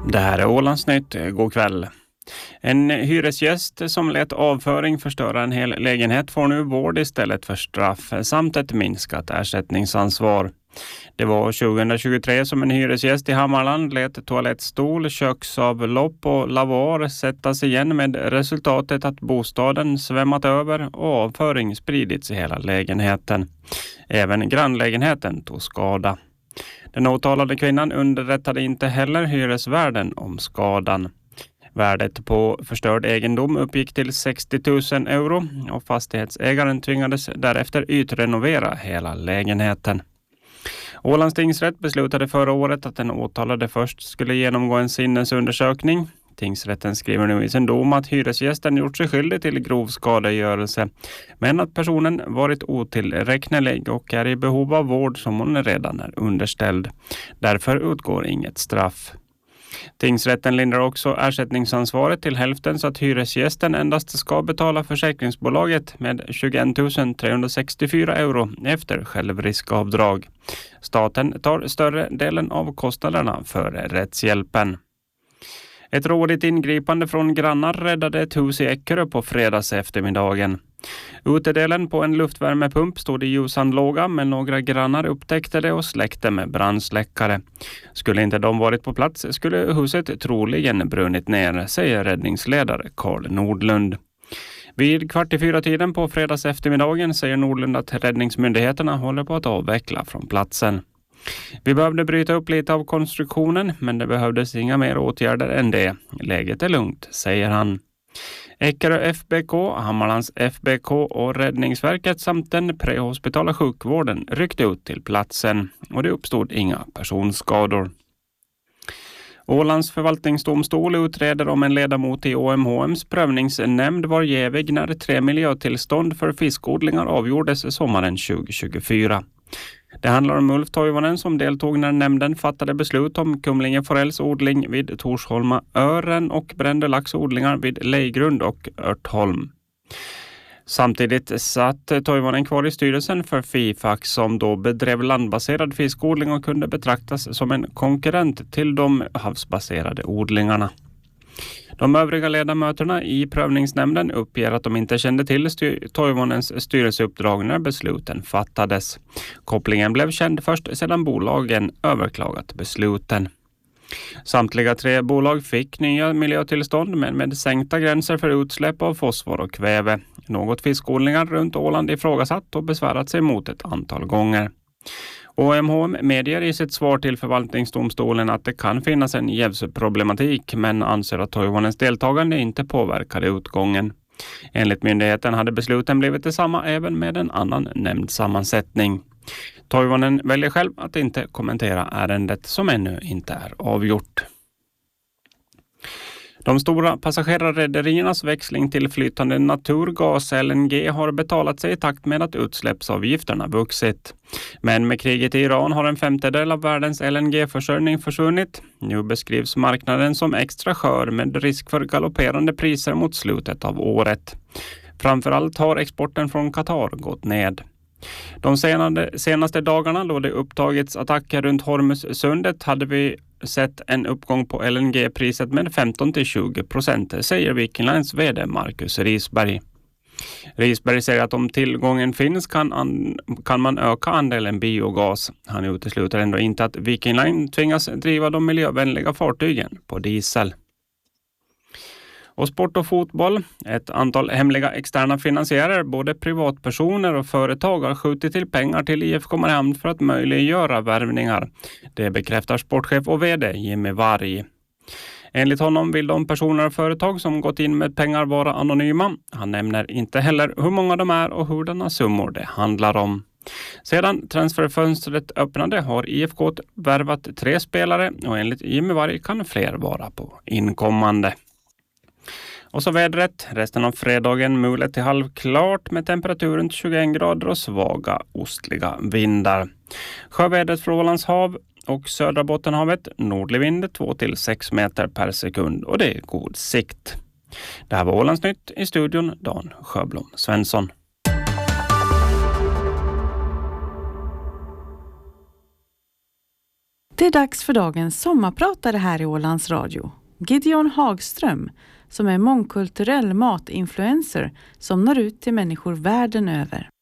Det här är Ålandsnytt. God kväll. En hyresgäst som lät avföring förstöra en hel lägenhet får nu vård istället för straff samt ett minskat ersättningsansvar. Det var 2023 som en hyresgäst i Hammarland lät toalettstol, köksavlopp och lavar sättas igen med resultatet att bostaden svämmat över och avföring spridits i hela lägenheten. Även grannlägenheten tog skada. Den åtalade kvinnan underrättade inte heller hyresvärden om skadan. Värdet på förstörd egendom uppgick till 60 000 euro och fastighetsägaren tvingades därefter ytrenovera hela lägenheten. Ålands tingsrätt beslutade förra året att den åtalade först skulle genomgå en sinnesundersökning. Tingsrätten skriver nu i sin dom att hyresgästen gjort sig skyldig till grov skadegörelse, men att personen varit otillräknelig och är i behov av vård som hon redan är underställd. Därför utgår inget straff. Tingsrätten lindrar också ersättningsansvaret till hälften så att hyresgästen endast ska betala försäkringsbolaget med 21 364 euro efter självriskavdrag. Staten tar större delen av kostnaderna för rättshjälpen. Ett rådigt ingripande från grannar räddade ett hus i Eckerö på fredags eftermiddagen. Utedelen på en luftvärmepump stod i ljusan låga, men några grannar upptäckte det och släckte med brandsläckare. Skulle inte de varit på plats skulle huset troligen brunnit ner, säger räddningsledare Carl Nordlund. Vid 3:15 på fredags eftermiddagen säger Nordlund att räddningsmyndigheterna håller på att avveckla från platsen. Vi behövde bryta upp lite av konstruktionen, men det behövdes inga mer åtgärder än det. Läget är lugnt, säger han. Eckerö FBK, Hammarlands FBK och Räddningsverket samt den prehospitala sjukvården ryckte ut till platsen och det uppstod inga personskador. Ålands förvaltningsdomstol utreder om en ledamot i OMHMs prövningsnämnd var jävig när 3 miljötillstånd för fiskodlingar avgjordes sommaren 2024. Det handlar om Ulf Toivonen som deltog när nämnden fattade beslut om Kumlinge Forells odling vid Torsholma Ören och Brändelaxodlingar vid Lejgrund och Örtholm. Samtidigt satt Toivonen kvar i styrelsen för Fifax som då bedrev landbaserad fiskodling och kunde betraktas som en konkurrent till de havsbaserade odlingarna. De övriga ledamöterna i prövningsnämnden uppger att de inte kände till Toivonens styrelseuppdrag när besluten fattades. Kopplingen blev känd först sedan bolagen överklagat besluten. Samtliga 3 bolag fick nya miljötillstånd men med sänkta gränser för utsläpp av fosfor och kväve. Något fiskodlingar runt Åland ifrågasatt och besvärat sig mot ett antal gånger. OMHM medger i sitt svar till förvaltningsdomstolen att det kan finnas en jävsproblematik men anser att Toivonens deltagande inte påverkade utgången. Enligt myndigheten hade besluten blivit detsamma även med en annan nämndsammansättning. Toivonen väljer själv att inte kommentera ärendet som ännu inte är avgjort. De stora passagerarrederiernas växling till flytande naturgas LNG har betalat sig i takt med att utsläppsavgifterna vuxit. Men med kriget i Iran har en 1/5 av världens LNG-försörjning försvunnit. Nu beskrivs marknaden som extra skör med risk för galopperande priser mot slutet av året. Framförallt har exporten från Qatar gått ned. De senaste dagarna då det upptagits attacker runt Hormuzsundet hade vi sett en uppgång på LNG-priset med 15-20%, säger Viking Lines vd Marcus Risberg. Risberg säger att om tillgången finns kan man öka andelen biogas. Han utesluter ändå inte att Viking Line tvingas driva de miljövänliga fartygen på diesel. Och sport och fotboll. Ett antal hemliga externa finansiärer, både privatpersoner och företag, har skjutit till pengar till IFK Mariehamn för att möjliggöra värvningar. Det bekräftar sportchef och vd Jimmy Varg. Enligt honom vill de personer och företag som gått in med pengar vara anonyma. Han nämner inte heller hur många de är och hurdana summor det handlar om. Sedan transferfönstret öppnade har IFK värvat 3 spelare och enligt Jimmy Varg kan fler vara på inkommande. Och så vädret. Resten av fredagen mulet till halvklart med temperaturen 21 grader och svaga ostliga vindar. Sjövädret från Ålands hav och södra Bottenhavet. Nordlig vind 2-6 meter per sekund och det är god sikt. Det här var Ålandsnytt, i studion Dan Sjöblom Svensson. Det är dags för dagens sommarpratare här i Ålands Radio. Gideon Hagström, som är mångkulturell matinfluencer som når ut till människor världen över.